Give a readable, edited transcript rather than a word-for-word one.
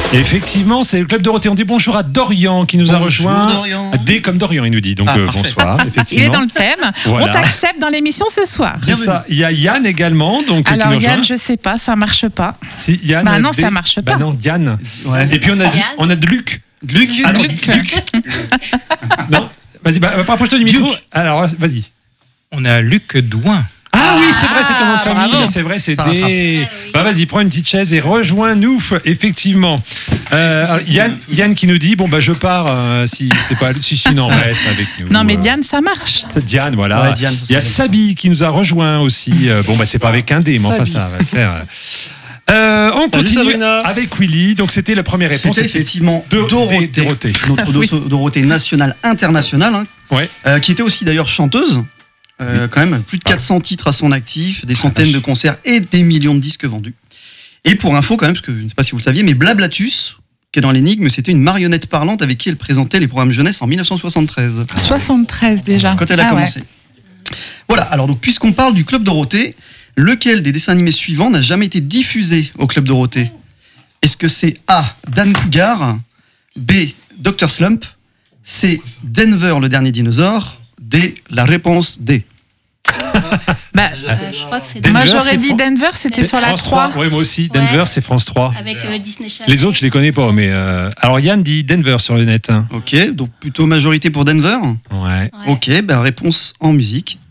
Et effectivement, c'est le Club Dorothée. On dit bonjour à Dorian qui nous a rejoint. Dorian. D comme Dorian, il nous dit. Donc bonsoir, effectivement. Il est dans le thème. Voilà. On t'accepte dans l'émission ce soir. C'est ça. Il y a Yann également. Donc, Alors qui nous Yann, rejoint. je sais pas, ça marche pas. Si, Yann, Bah non, ça marche pas. Bah non, Diane. Ouais. Et puis on a de Luc. Alors, Luc. Non, vas-y, rapproche-toi du micro. Alors, vas-y. On a Luc Douin. Ah oui, c'est vrai, c'est ton nom de famille. bravo. C'est vrai, c'est Ça des. rattrape. oui. Bah vas-y, prends une petite chaise et rejoins-nous, effectivement. Alors, Yann qui nous dit bon bah je pars si c'est pas si non reste avec nous. Non mais Diane, ça marche. C'est Diane, voilà. Ouais, Diane, ça Il y a serait Sabi qui nous a rejoint aussi. Bon bah c'est pas avec un D, mais enfin Sabi. ça va le faire. On continue Sabrina. avec Willy. Donc c'était la première réponse. C'était effectivement Dorothée. Dorothée. Notre Dorothée nationale, internationale, hein, Ouais. qui était aussi d'ailleurs chanteuse. Quand même, plus de 400 titres à son actif, des centaines de concerts et des millions de disques vendus. Et pour info quand même, parce que je ne sais pas si vous le saviez, mais Blablatus, qui est dans l'énigme, c'était une marionnette parlante avec qui elle présentait les programmes jeunesse en 1973. 73 déjà. Quand elle a commencé. Voilà, alors donc puisqu'on parle du Club Dorothée, lequel des dessins animés suivants n'a jamais été diffusé au Club Dorothée ? Est-ce que c'est A, Dan Cougar, B, Dr Slump, C, Denver le dernier dinosaure, D, la réponse D. Bah, Je crois que c'est Denver, moi j'aurais c'est dit fran- Denver, c'était C'est sur la France 3. Ouais, moi aussi. Denver, Ouais. c'est France 3. avec Disney Channel. Les autres, je les connais pas, mais alors Yann dit Denver sur le net. Hein. Ok, donc plutôt majorité pour Denver. Ouais. Ouais. Ok, ben réponse en musique.